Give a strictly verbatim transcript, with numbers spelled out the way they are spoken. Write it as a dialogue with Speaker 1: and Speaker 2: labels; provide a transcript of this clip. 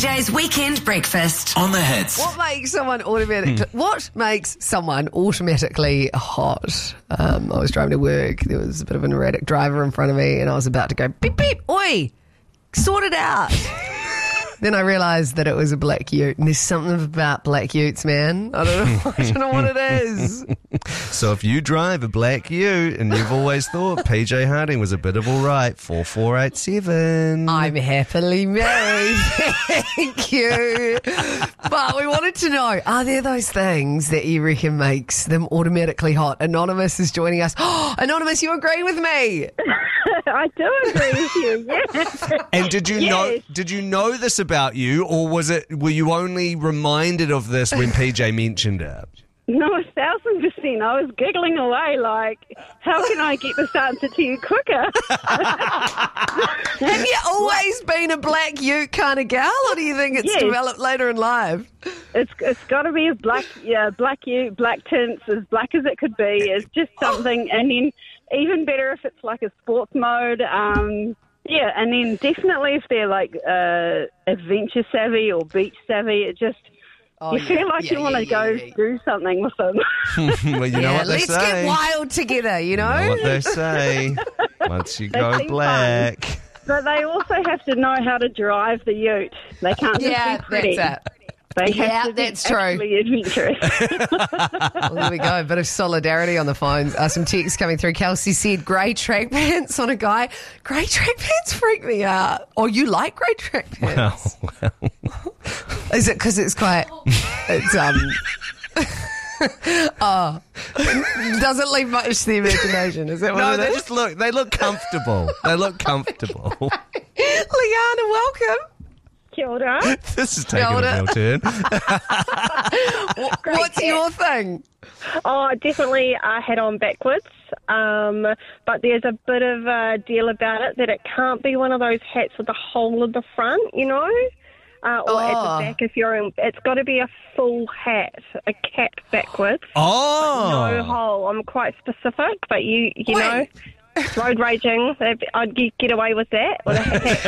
Speaker 1: J's Weekend Breakfast.
Speaker 2: On the hits.
Speaker 3: What makes someone automatic? What makes someone automatically hot? Um, I was driving to work. There was a bit of an erratic driver in front of me, and I was about to go beep beep. Oi, sort it out. Then I realised that it was a black ute, and there's something about black utes, man. I don't know. I don't know what it is.
Speaker 4: So if you drive a black ute and you've always thought P J Harding was a bit of all right, four four eight seven.
Speaker 3: I'm happily married. Thank you. But we wanted to know, are there those things that you reckon makes them automatically hot? Anonymous is joining us. Oh, Anonymous, you agree with me?
Speaker 5: I do agree with you, yes.
Speaker 4: And did you
Speaker 5: Yes.
Speaker 4: know did you know this about you, or was it were you only reminded of this when P J mentioned it?
Speaker 5: No, a thousand percent. I was giggling away like, how can I get this answer to you quicker?
Speaker 3: Have you always been a black ute kind of gal, or do you think it's
Speaker 5: Yes.
Speaker 3: developed later in life?
Speaker 5: It's it's got to be as black, yeah, black you, black tints, as black as it could be. It's just something, and then even better if it's like a sports mode. Um, yeah, and then definitely if they're like uh, adventure savvy or beach savvy, it just
Speaker 3: Oh,
Speaker 5: you
Speaker 3: yeah,
Speaker 5: feel like
Speaker 3: yeah,
Speaker 5: you want to
Speaker 3: yeah,
Speaker 5: go
Speaker 3: yeah, yeah.
Speaker 5: do something with them.
Speaker 4: Well, you know
Speaker 3: Yeah,
Speaker 4: what they
Speaker 3: let's
Speaker 4: say.
Speaker 3: get wild together, you know?
Speaker 4: You know what they say. Once you
Speaker 5: They
Speaker 4: go
Speaker 5: seem
Speaker 4: black.
Speaker 5: But they also have to know how to drive the ute. They can't just
Speaker 3: Yeah,
Speaker 5: be pretty.
Speaker 3: that's it.
Speaker 5: They have
Speaker 3: Yeah,
Speaker 5: to be
Speaker 3: that's true.
Speaker 5: actually adventurous.
Speaker 3: Well, there we go. A bit of solidarity on the phones. Uh, some texts coming through. Kelsey said, grey track pants on a guy. Grey track pants freak me out. Or you like grey track pants?
Speaker 4: Well, well.
Speaker 3: Is it because it's quite... It's, um... oh. Doesn't leave much to the imagination. Is that what
Speaker 4: No,
Speaker 3: it
Speaker 4: they
Speaker 3: is?
Speaker 4: just look they look comfortable. They look comfortable.
Speaker 3: Liana, welcome.
Speaker 5: Kia ora.
Speaker 4: This is taking
Speaker 3: Kia
Speaker 4: a
Speaker 3: ora.
Speaker 4: real turn.
Speaker 3: What's your thing?
Speaker 5: Oh, definitely uh, hat on backwards. Um, but there's a bit of a deal about it that it can't be one of those hats with a hole in the front, you know? Uh, or at
Speaker 3: Oh.
Speaker 5: the back if you're in... It's got to be a full hat, a cap backwards.
Speaker 4: Oh.
Speaker 5: No hole. I'm quite specific, but you, you
Speaker 3: Wait.
Speaker 5: know, road raging, I'd get get away with that. With a hat